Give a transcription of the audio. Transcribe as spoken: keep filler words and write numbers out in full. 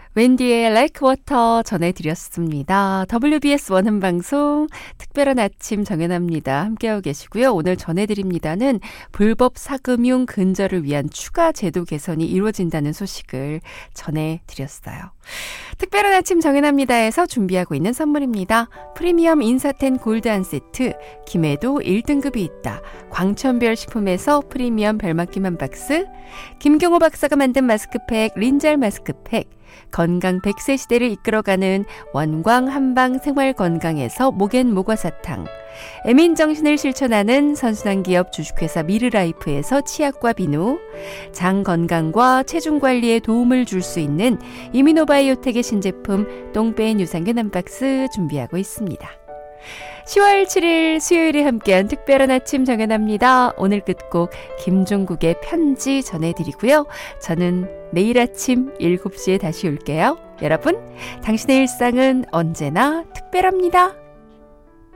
웬디의 Like Water 전해드렸습니다. 더블유비에스 원음방송 특별한 아침 정연아입니다. 함께하고 계시고요. 오늘 전해드립니다는 불법 사금융 근절을 위한 추가 제도 개선이 이루어진다는 소식을 전해드렸어요. 특별한 아침 정연아입니다에서 준비하고 있는 선물입니다. 프리미엄 인사텐 골드 한 세트, 김해도 일 등급이 있다. 광천별 식품에서 프리미엄 별맛김 한 박스, 김경호 박사가 만든 마스크팩 린잘 마스크팩, 건강 백 세 시대를 이끌어가는 원광 한방 생활건강에서 목엔 모과사탕, 에민정신을 실천하는 선순환기업 주식회사 미르라이프에서 치약과 비누, 장 건강과 체중 관리에 도움을 줄 수 있는 이미노바이오텍의 신제품 똥배인 유산균 한 박스 준비하고 있습니다. 시월 칠일 수요일에 함께한 특별한 아침 정연아입니다. 오늘 끝곡 김종국의 편지 전해드리고요. 저는 내일 아침 일곱 시에 다시 올게요. 여러분, 당신의 일상은 언제나 특별합니다.